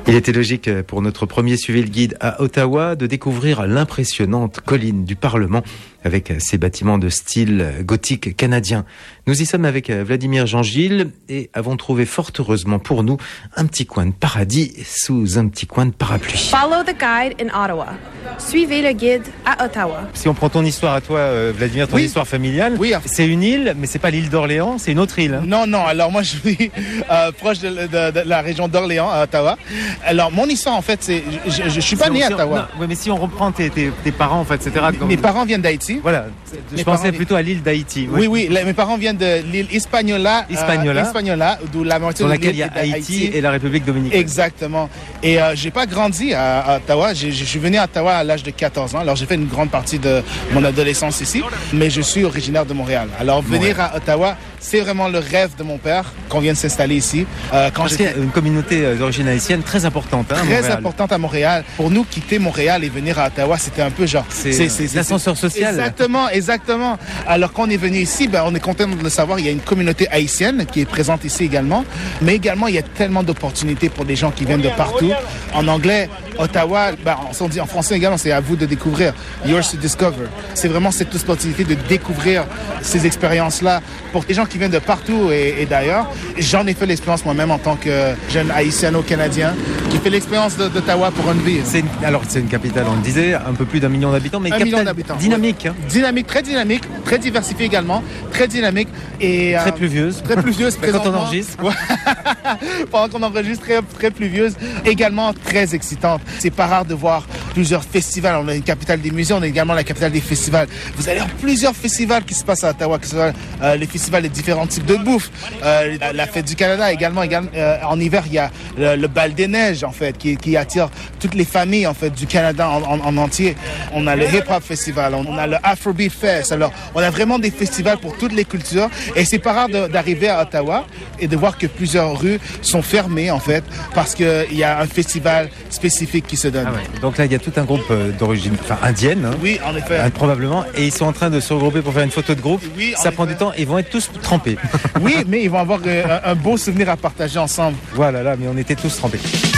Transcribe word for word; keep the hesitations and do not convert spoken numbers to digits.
Il était logique pour notre premier Suivez le guide à Ottawa de découvrir l'impressionnante colline du Parlement avec ses bâtiments de style gothique canadien. Nous y sommes avec Vladimir Jean-Gilles et avons trouvé fort heureusement pour nous un petit coin de paradis sous un petit coin de parapluie. Follow the guide in Ottawa. Suivez le guide à Ottawa. Si on prend ton histoire à toi, Vladimir, ton oui. histoire familiale, oui. c'est une île, mais c'est pas l'île d'Orléans, c'est une autre île. Hein. Non, non. Alors moi, je suis euh, proche de, de, de la région d'Orléans, à Ottawa. Alors mon histoire, en fait, c'est, je, je, je suis pas si né on, à si Ottawa. On, non, mais si on reprend tes, tes, tes parents, en fait, et cetera. Mes, mes parents viennent d'Haïti. Voilà. Je mes pensais parents... plutôt à l'île d'Haïti. Oui, oui. oui mes parents viennent de l'île Hispaniola. Hispaniola. Euh, Hispaniola, d'où la moitié dans de laquelle il y a Haïti, Haïti et la République dominicaine. Exactement. Et euh, j'ai pas grandi à, à Ottawa. J'ai, je suis venu à Ottawa à l'âge de quatorze ans. Alors j'ai fait une grande partie de mon adolescence ici, mais je suis originaire de Montréal. Alors venir Montréal. à Ottawa, c'est vraiment le rêve de mon père qu'on vienne s'installer ici. Euh, quand Parce qu'il y a une communauté d'origine haïtienne très importante. Hein, très Montréal. importante à Montréal. Pour nous, quitter Montréal et venir à Ottawa, c'était un peu genre... C'est, c'est, c'est l'ascenseur social. Exactement, exactement. Alors qu'on est venu ici, ben, on est content de le savoir, il y a une communauté haïtienne qui est présente ici également, mais également il y a tellement d'opportunités pour des gens qui viennent de partout. En anglais, Ottawa, ben, on dit en français également, c'est à vous de découvrir. Yours to discover. C'est vraiment cette opportunité de découvrir ces expériences-là pour des gens qui viennent de partout et, et d'ailleurs. J'en ai fait l'expérience moi-même en tant que jeune haïtiano-canadien qui fait l'expérience de, d'Ottawa pour une vie. C'est une, alors c'est une capitale, on le disait, un peu plus d'un million d'habitants, mais un une million capitale d'habitants, dynamique. Oui. Hein. Dynamique, très dynamique, très diversifiée également, très dynamique et très euh, pluvieuse. Très pluvieuse. Quand on enregistre. Pendant qu'on enregistre, très, très pluvieuse, également très excitante. C'est pas rare de voir plusieurs festivals. On a une capitale des musées, on a également la capitale des festivals. Vous allez avoir plusieurs festivals qui se passent à Ottawa, que ce soit euh, les festivals de différents types de bouffe, euh, la, la fête du Canada également. également euh, en hiver, il y a le, le bal des neiges en fait, qui, qui attire toutes les familles en fait du Canada en, en, en entier. On a le Hip Hop Festival, on a le Afrobeat Fest. Alors, on a vraiment des festivals pour toutes les cultures. Et c'est pas rare de, d'arriver à Ottawa et de voir que plusieurs rues sont fermées en fait parce que il y a un festival spécifique qui se donne. Ah ouais. Donc là, il y a tout un groupe d'origine, enfin indienne. Hein, oui, en effet. Hein, probablement. Et ils sont en train de se regrouper pour faire une photo de groupe. Oui, ça prend effet. du temps. Ils vont être tous trempés. Oui, mais ils vont avoir un, un beau souvenir à partager ensemble. Voilà, là, mais on était tous trempés.